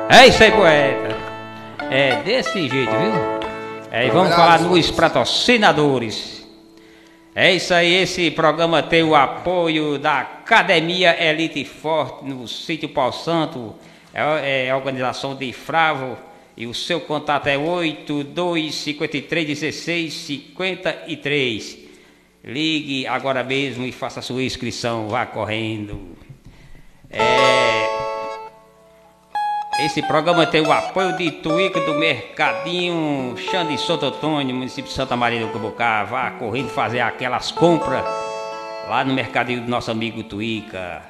É isso aí, poeta. É desse jeito, viu? E vamos falar nos patrocinadores. É isso aí, esse programa tem o apoio da Academia Elite Forte no sítio Pau Santo. É a organização de Fravo. E o seu contato é 82531653. Ligue agora mesmo e faça a sua inscrição. Vá correndo. Esse programa tem o apoio de Tuíca do Mercadinho Xande de Santo Antônio, município de Santa Maria do Cambucá. Vá correndo fazer aquelas compras lá no mercadinho do nosso amigo Tuíca.